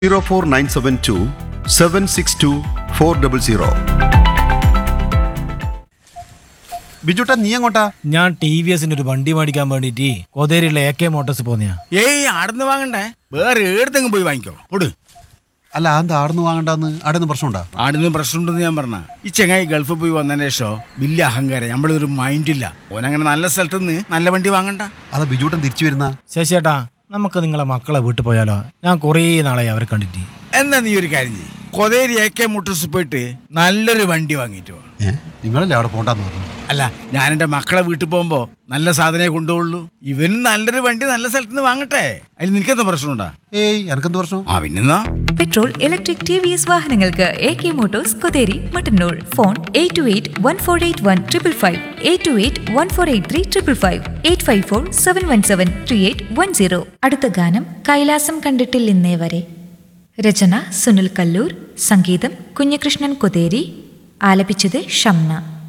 04972 762 400. ബിജുട്ടാ നീ എങ്ങോട്ടാ? ഞാൻ ടി.വി.എസിന്റെ ഒരു വണ്ടി മേടിക്കാൻ വേണ്ടിട്ട് കോതേരിയിലെ AK മോട്ടോഴ്സ് പോന്നെയാ. ഏയ് ആടുന്ന് വാങ്ങണ്ടേ, വേറെ ഏടത്തെങ്കിലും പോയി വാങ്ങിക്കോ. ഓട്. അല്ല എന്താ ആടുന്ന് വാങ്ങണ്ടെന്ന്? ആടുന്ന് പ്രശ്നമുണ്ടാ? ആടുന്ന് പ്രശ്നമുണ്ടെന്ന് ഞാൻ പറഞ്ഞ ഈ ചെങ്ങായി ഗൾഫിൽ പോയി വന്നതിന് ശേഷം വലിയ അഹങ്കാരം, നമ്മളൊരു മൈൻഡില്ല. ഓനങ്ങനെ നല്ല സ്ഥലത്ത് നിന്ന് നല്ല വണ്ടി വാങ്ങണ്ട. അതാ ബിജുട്ടൻ തിരിച്ചു വരുന്ന. ശശിയേട്ടാ, നമുക്ക് നിങ്ങളെ മക്കളെ വീട്ടിൽ പോയാലോ? ഞാൻ കുറേ നാളായി അവരെ കണ്ടിട്ട്. എന്നാ നീ ഒരു കാര്യം ചെയ്യ്, കൊതേരി AK മോട്ടോഴ്സ് പോയിട്ട് നല്ലൊരു വണ്ടി വാങ്ങിയിട്ട് വാ. നിങ്ങളല്ലേ അവിടെ പോണ്ടെന്ന് പറഞ്ഞു? അല്ല, ഞാൻ എൻ്റെ മക്കളെ വീട്ടിൽ പോകുമ്പോ നല്ല സാധനമേ കൊണ്ടുപോകുള്ളൂ. ഇവന് നല്ലൊരു വണ്ടി നല്ല സ്ഥലത്ത് നിന്ന് വാങ്ങട്ടെ. അതിന് നിനക്കെന്താ പ്രശ്നമുണ്ടാ? ഏയ് എനക്കെന്ത് പ്രശ്നം? പിന്നെന്നാ പെട്രോൾ, ഇലക്ട്രിക്, TVS വാഹനങ്ങൾക്ക് AK Motors Kotheri Mattannur. Phone 8281481555, 8281483555, 8547173810. അടുത്ത ഗാനം കൈലാസം കണ്ടിട്ടില്ലിന്നേ വരെ. രചന സുനിൽ കല്ലൂർ, സംഗീതം കുഞ്ഞികൃഷ്ണൻ കൊതേരി, ആലപിച്ചത് ഷംന.